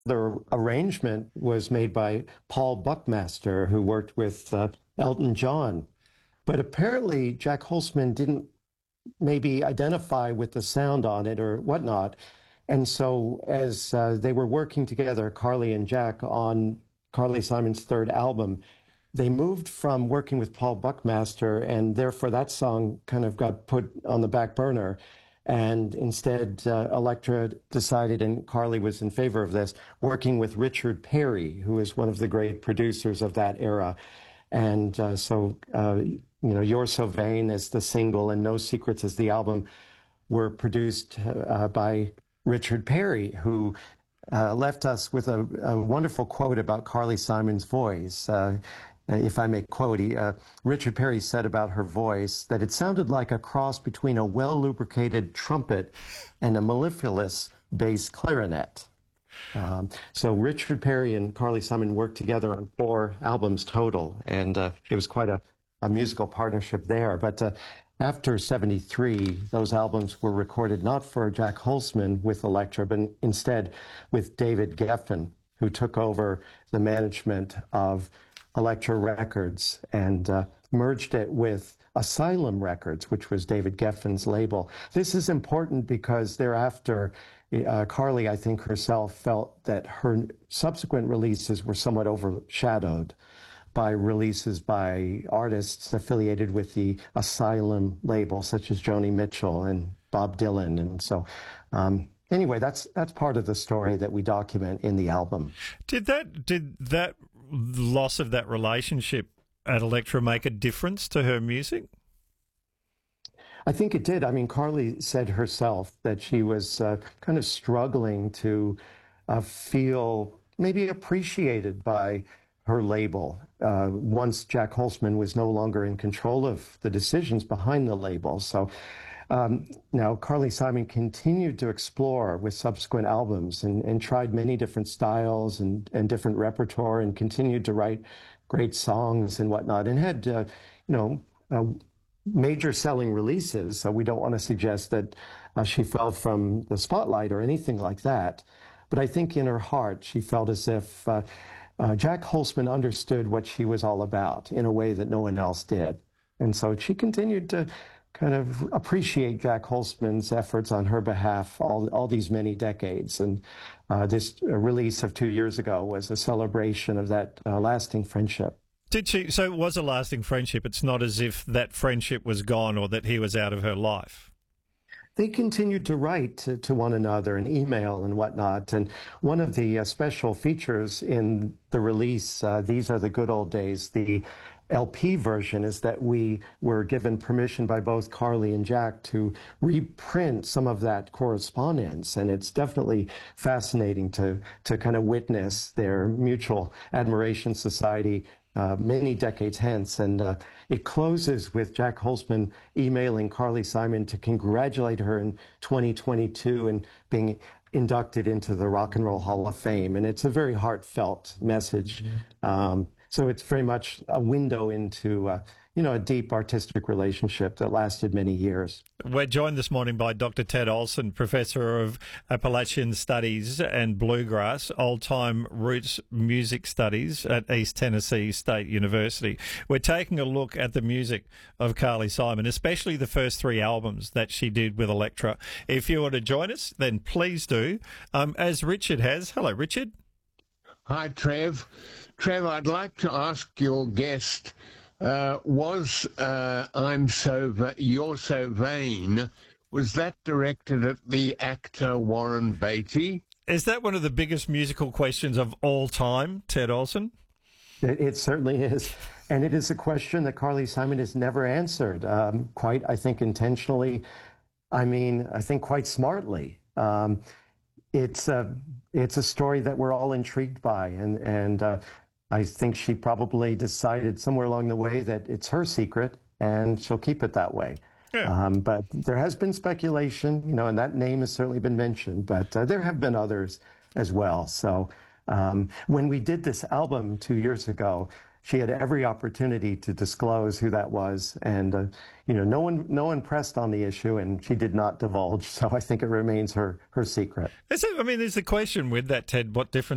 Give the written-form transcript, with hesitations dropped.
The arrangement was made by Paul Buckmaster, who worked with Elton John. But apparently, Jack Holzman didn't maybe identify with the sound on it or whatnot. And so, as they were working together, Carly and Jack, on Carly Simon's third album, they moved from working with Paul Buckmaster, and therefore that song kind of got put on the back burner. And instead, Elektra decided, and Carly was in favor of this, working with Richard Perry, who is one of the great producers of that era. And You're So Vain as the single and No Secrets as the album were produced by Richard Perry, who left us with a wonderful quote about Carly Simon's voice. If I may quote, Richard Perry said about her voice that it sounded like a cross between a well-lubricated trumpet and a mellifluous bass clarinet. So Richard Perry and Carly Simon worked together on 4 albums total, and it was quite a musical partnership there. But after '73, those albums were recorded not for Jack Holzman with Elektra, but instead with David Geffen, who took over the management of Elektra Records and merged it with Asylum Records, which was David Geffen's label. This is important because thereafter, Carly, I think herself, felt that her subsequent releases were somewhat overshadowed by releases by artists affiliated with the Asylum label, such as Joni Mitchell and Bob Dylan. And so anyway, that's part of the story that we document in the album. Did that loss of that relationship at Elektra make a difference to her music? I think it did. I mean, Carly said herself that she was kind of struggling to feel maybe appreciated by her label once Jack Holzman was no longer in control of the decisions behind the label. So now Carly Simon continued to explore with subsequent albums and tried many different styles and different repertoire, and continued to write great songs and whatnot, and had major selling releases. So we don't want to suggest that she fell from the spotlight or anything like that. But I think in her heart, she felt as if Jack Holzman understood what she was all about in a way that no one else did. And so she continued to kind of appreciate Jack Holzman's efforts on her behalf all these many decades. And this release of 2 years ago was a celebration of that lasting friendship. Did she? So it was a lasting friendship. It's not as if that friendship was gone or that he was out of her life. They continued to write to one another and email and whatnot. And one of the special features in the release, These Are the Good Old Days, the LP version, is that we were given permission by both Carly and Jack to reprint some of that correspondence. And it's definitely fascinating to kind of witness their mutual admiration society many decades hence. And it closes with Jack Holzman emailing Carly Simon to congratulate her in 2022 and being inducted into the Rock and Roll Hall of Fame. And it's a very heartfelt message. So it's very much a window into a deep artistic relationship that lasted many years. We're joined this morning by Dr. Ted Olson, Professor of Appalachian Studies and Bluegrass, Old-Time Roots Music Studies at East Tennessee State University. We're taking a look at the music of Carly Simon, especially the first 3 albums that she did with Elektra. If you want to join us, then please do. As Richard has. Hello, Richard. Hi, Trev. Trev, I'd like to ask your guest, was You're So Vain, was that directed at the actor Warren Beatty? Is that one of the biggest musical questions of all time, Ted Olson? It certainly is. And it is a question that Carly Simon has never answered, quite, I think, intentionally. I mean, I think quite smartly. It's a story that we're all intrigued by, and I think she probably decided somewhere along the way that it's her secret, and she'll keep it that way. Yeah. But there has been speculation, and that name has certainly been mentioned, but there have been others as well. So when we did this album 2 years ago, she had every opportunity to disclose who that was, and no one pressed on the issue, and she did not divulge. So I think it remains her secret. There's a question with that, Ted. What difference